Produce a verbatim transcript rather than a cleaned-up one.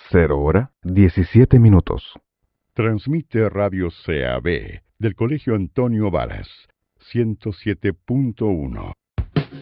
Cero hora, diecisiete minutos. Transmite Radio C A B del Colegio Antonio Varas, ciento siete punto uno.